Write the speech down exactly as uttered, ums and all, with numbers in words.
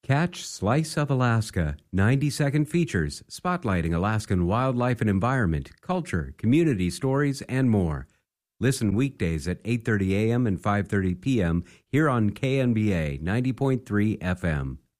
Catch Slice of Alaska, ninety-second features spotlighting Alaskan wildlife and environment, culture, community stories, and more. Listen weekdays at eight thirty a m and five thirty p m here on K N B A ninety point three F M.